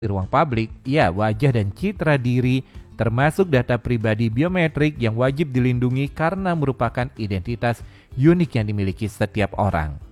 Di ruang publik, ya wajah dan citra diri termasuk data pribadi biometrik yang wajib dilindungi karena merupakan identitas unik yang dimiliki setiap orang.